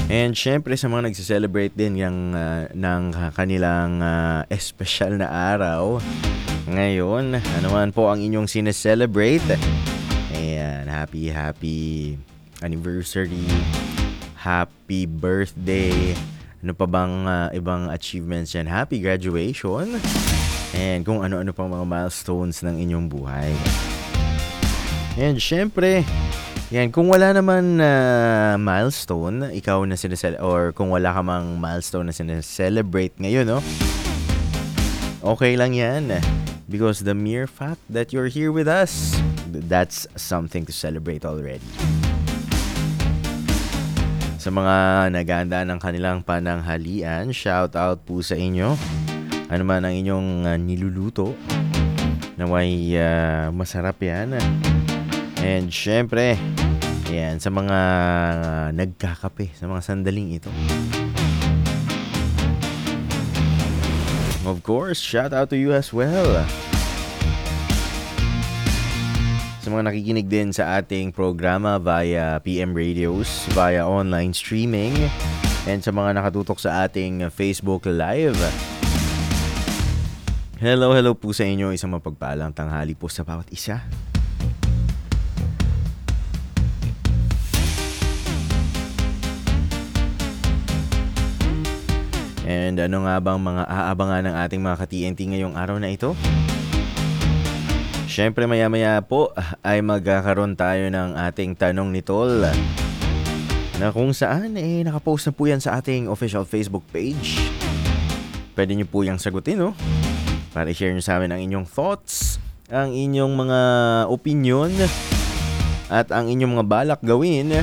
And syempre sa mga nagse-celebrate din ng kanilang espesyal na araw. Ngayon, ano man po ang inyong sineselebrate? Ayan, happy anniversary, happy birthday, ano pa bang ibang achievements yan? Happy graduation, and kung ano-ano pang mga milestones ng inyong buhay. And syempre, yan, kung wala naman milestone, ikaw na or kung wala ka mang milestone na sineselebrate ngayon, no? Okay lang yan. Because the mere fact that you're here with us, that's something to celebrate already. Sa mga naganda ng kanilang pananghalian, shout out po sa inyo. Ano man ang inyong niluluto, naway masarap yan. And syempre, ayan, sa mga nagkakape, sa mga sandaling ito. Of course, shout out to you as well. Sa mga nakikinig din sa ating programa via PM Radios, via online streaming, and sa mga nakatutok sa ating Facebook Live. Hello po sa inyo. Isang mapagpalang tanghali po sa bawat isa. And ano nga bang mga aabangan ng ating mga ka-TNT ngayong araw na ito? Siyempre maya-maya po ay magkakaroon tayo ng ating tanong ni Tol, na kung saan nakapost na po yan sa ating official Facebook page. Pwede nyo po yung sagutin, no? Para i-share nyo sa amin ang inyong thoughts, ang inyong mga opinion, at ang inyong mga balak gawin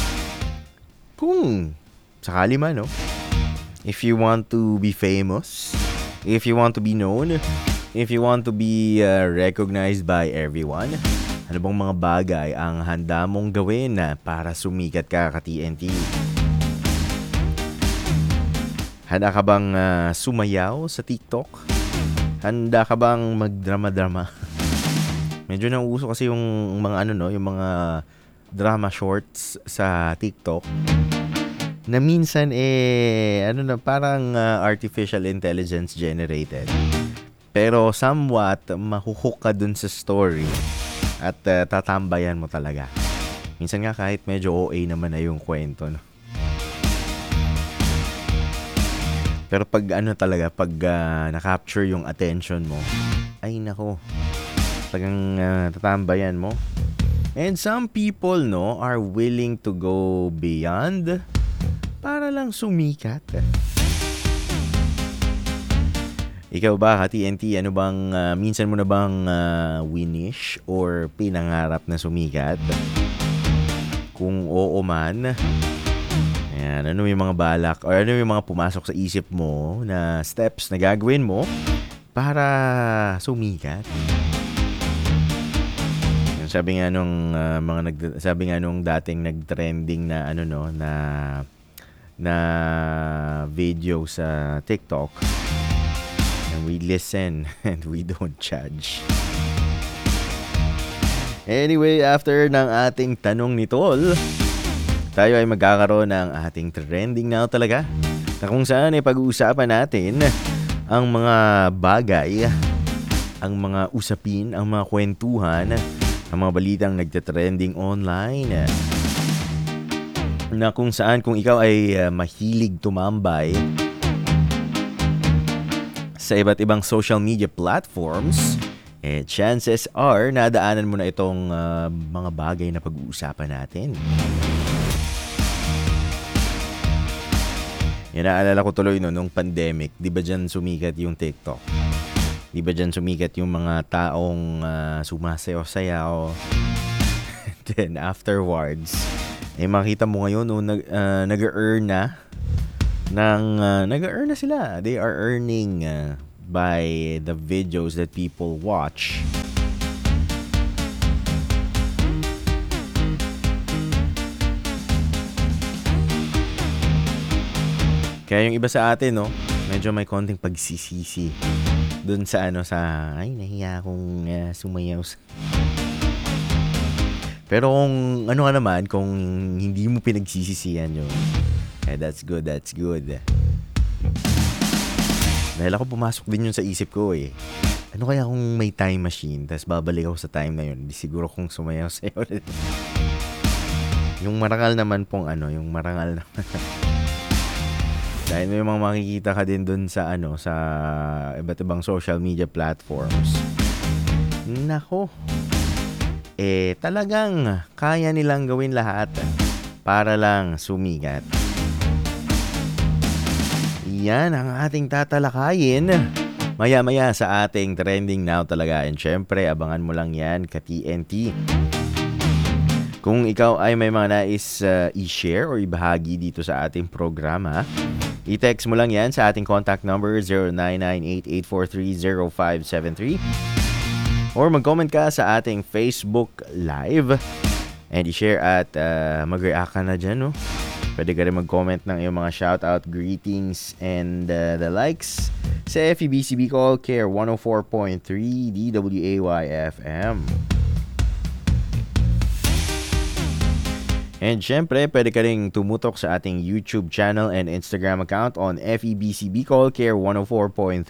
kung sakali man, no? If you want to be famous, if you want to be known, if you want to be recognized by everyone, ano bang mga bagay ang handa mong gawin para sumikat ka, ka-TNT? Handa ka bang sumayaw sa TikTok? Handa ka bang magdrama-drama? Medyo nauuso kasi yung mga yung mga drama shorts sa TikTok. Na minsan parang artificial intelligence generated. Pero somewhat mahuhook ka dun sa story at tatambayan mo talaga. Minsan nga kahit medyo OA naman na yung kwento, no? Pero pag pag na-capture yung attention mo, ay nako, talagang tatambayan mo. And some people, no, are willing to go beyond para lang sumikat. Ikaw ba, ka-TNT, ano bang minsan mo na bang winish or pinangarap na sumikat? Kung oo man, ayan, ano yung mga balak or ano yung mga pumasok sa isip mo na steps na gagawin mo para sumikat? Sabi nga nung dating nagtrending na na video sa TikTok, and we listen and we don't judge. Anyway, after ng ating tanong ni Tol, tayo ay magkakaroon ng ating trending now talaga, na kung saan ay pag-uusapan natin ang mga bagay, ang mga usapin, ang mga kwentuhan, ang mga balitang nagte-trending online, na kung saan kung ikaw ay mahilig tumambay sa iba't ibang social media platforms, chances are nadaanan mo na itong mga bagay na pag-uusapan natin. Yan, naalala ko tuloy nung pandemic, di ba dyan sumikat yung TikTok? Di ba dyan sumikat yung mga taong sumasayaw-sayaw? Then afterwards, makita mo ngayon nag-earn na sila. They are earning by the videos that people watch. Kaya yung iba sa atin, no, medyo may konting pagsisisi dun sa ay, nahiya akong sumayaw. Pero kung kung hindi mo pinagsisisihan yun, That's good, that's good. Dahil ako pumasok din yun sa isip ko eh. Ano kaya kung may time machine, tapos babalik ako sa time na yun, di siguro kung sumayaw sa'yo ulit. Yung marangal naman pong yung marangal naman. Dahil may mga makikita ka din dun sa sa iba't ibang social media platforms. Nako. Talagang kaya nilang gawin lahat para lang sumikat. Yan ang ating tatalakayin maya-maya sa ating trending now talaga. And syempre, abangan mo lang yan ka-TNT. Kung ikaw ay may mga nais i-share o ibahagi dito sa ating programa, i-text mo lang yan sa ating contact number 0998-843-0573 or mag-comment ka sa ating Facebook Live and i-share at mag-react ka na dyan, no? Pwede ka rin mag-comment ng iyong mga shoutout, greetings, and the likes sa FEBC Bicol Care 104.3 DWAY-FM. And syempre, pwede ka rin tumutok sa ating YouTube channel and Instagram account on FEBC Bicol Care 104.3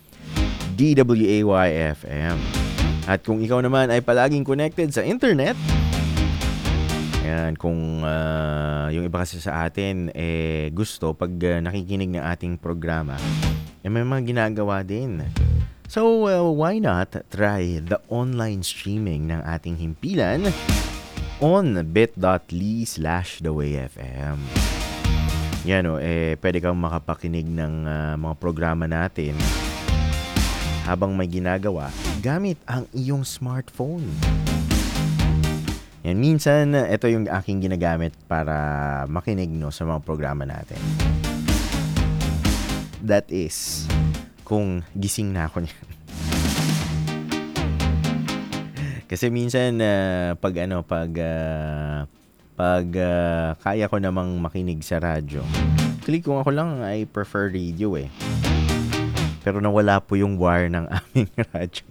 DWAY-FM. At kung ikaw naman ay palaging connected sa internet, yan, kung yung iba kasi sa atin gusto pag nakikinig ng ating programa, may mga ginagawa din. So, why not try the online streaming ng ating himpilan on bit.ly/thewayfm. Yan pwede kang makapakinig ng mga programa natin habang may ginagawa gamit ang iyong smartphone. Yan, minsan, ito yung aking ginagamit para makinig sa mga programa natin. That is, kung gising na ako niyan. Kasi minsan, pag kaya ko namang makinig sa radyo, click kung ako lang ay prefer radio eh. Pero nawala po yung wire ng aming radyo.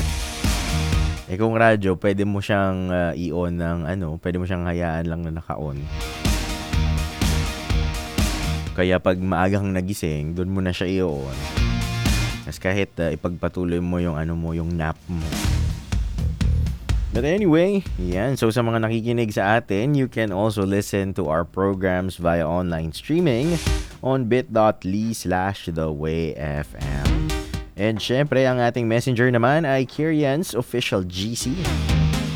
Kung radyo, pwede mo siyang i-on ng pwede mo siyang hayaan lang na naka-on. Kaya pag maagang nagising, doon mo na siya i-on. Kasi kahit ipagpatuloy mo yung yung nap mo. But anyway, yan. So sa mga nakikinig sa atin, you can also listen to our programs via online streaming on bit.ly/thewayfm. And syempre, ang ating messenger naman ay Kirian's Official GC.